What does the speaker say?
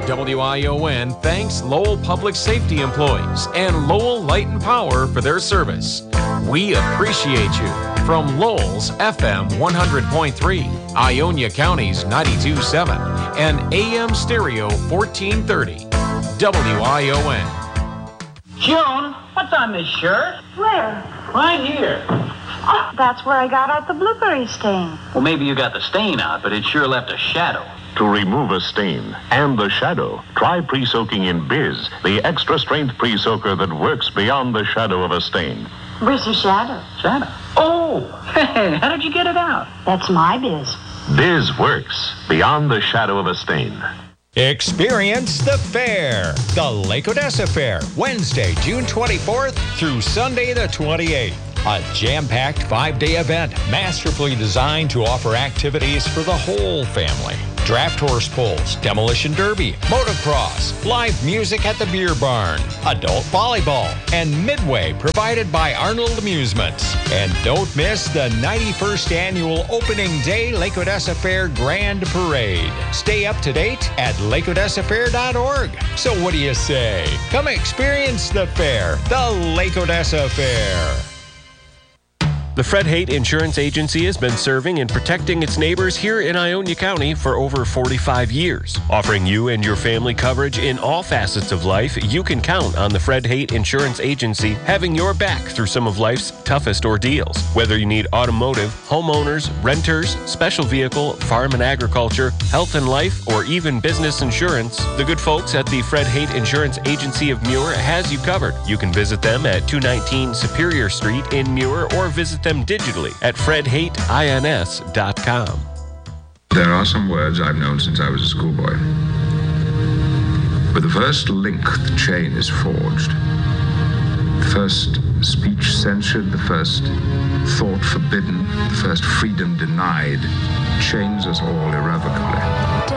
WION thanks Lowell Public Safety employees and Lowell Light and Power for their service. We appreciate you. From Lowell's FM 100.3, Ionia County's 92.7, and AM Stereo 1430, WION. June, what's on this shirt? Where? Right here. Oh, that's where I got out the blueberry stain. Well, maybe you got the stain out, but it sure left a shadow. To remove a stain and the shadow, try pre-soaking in Biz, the extra-strength pre-soaker that works beyond the shadow of a stain. Where's the shadow? Shadow? Oh, hey, how did you get it out? That's my biz. Biz works beyond the shadow of a stain. Experience the fair, the Lake Odessa Fair, Wednesday, June 24th through Sunday the 28th. A jam-packed 5-day event, masterfully designed to offer activities for the whole family. Draft horse pulls, demolition derby, motocross, live music at the beer barn, adult volleyball, and midway provided by Arnold Amusements. And don't miss the 91st annual opening day Lake Odessa Fair Grand Parade. Stay up to date at lakeodessafair.org. So what do you say? Come experience the fair, the Lake Odessa Fair. The Fred Haight Insurance Agency has been serving and protecting its neighbors here in Ionia County for over 45 years. Offering you and your family coverage in all facets of life, you can count on the Fred Haight Insurance Agency having your back through some of life's toughest ordeals. Whether you need automotive, homeowners, renters, special vehicle, farm and agriculture, health and life, or even business insurance, the good folks at the Fred Haight Insurance Agency of Muir has you covered. You can visit them at 219 Superior Street in Muir or visit them digitally at fredhaightins.com. There are some words I've known since I was a schoolboy. With the first link, the chain is forged. The first speech censured, the first thought forbidden, the first freedom denied, chains us all irrevocably.